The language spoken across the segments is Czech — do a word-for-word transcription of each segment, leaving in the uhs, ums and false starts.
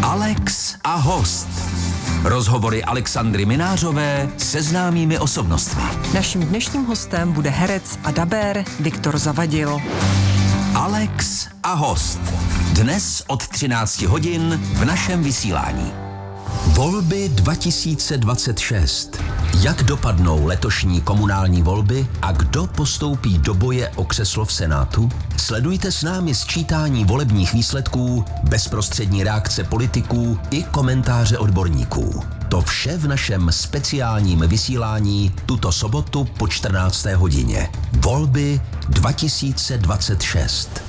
Alex a host. Rozhovory Alexandry Minářové se známými osobnostmi. Naším dnešním hostem bude herec a dabér Viktor Zavadil. Alex a host. Dnes od třinácti hodin v našem vysílání. Volby dva tisíce dvacet šest. Jak dopadnou letošní komunální volby a kdo postoupí do boje o křeslo v Senátu? Sledujte s námi sčítání volebních výsledků, bezprostřední reakce politiků i komentáře odborníků. To vše v našem speciálním vysílání tuto sobotu po čtrnácté hodině. Volby dva tisíce dvacet šest.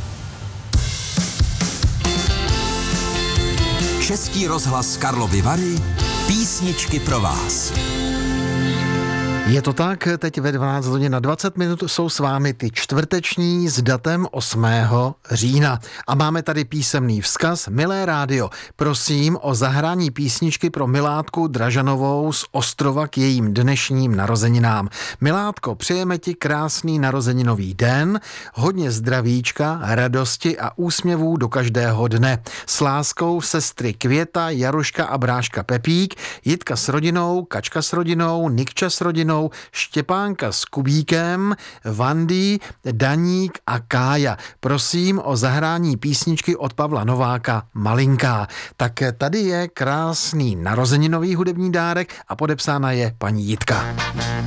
Český rozhlas Karlovy Vary, písničky pro vás. Je to tak, teď ve dvanáct hodin na dvacet minut jsou s vámi ty čtvrteční s datem osmého října. A máme tady písemný vzkaz. Milé rádio, prosím o zahrání písničky pro Miládku Dražanovou z Ostrova k jejím dnešním narozeninám. Miládko, přejeme ti krásný narozeninový den, hodně zdravíčka, radosti a úsměvů do každého dne. S láskou sestry Květa, Jaruška a bráška Pepík, Jitka s rodinou, Kačka s rodinou, Nikča s rodinou, Štěpánka s Kubíkem, Vandy, Daník a Kája. Prosím o zahrání písničky od Pavla Nováka Malinká. Tak tady je krásný narozeninový hudební dárek a podepsána je paní Jitka.